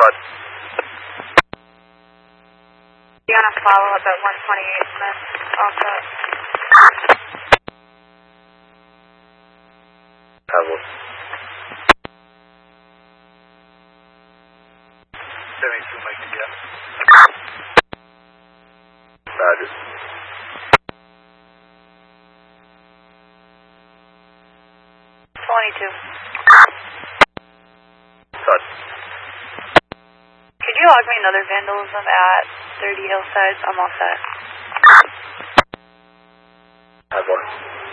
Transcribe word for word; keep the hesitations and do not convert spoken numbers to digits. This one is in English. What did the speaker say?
Cut. You on a follow-up at one twenty-eight Smith, also. Have one. seventy-two, Mike, yeah. Roger. twenty-two. Cut. Could you log me another vandalism at thirty Hillsides? I'm all set. Have one.